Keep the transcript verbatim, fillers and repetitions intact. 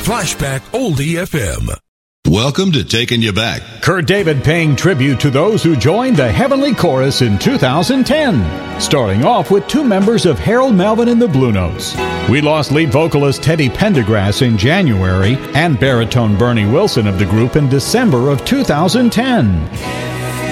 Flashback Oldie F M. Welcome to Taking You Back. Kurt David paying tribute to those who joined the Heavenly Chorus in two thousand ten. Starting off with two members of Harold Melvin and the Blue Notes. We lost lead vocalist Teddy Pendergrass in January and baritone Bernie Wilson of the group in December of two thousand ten.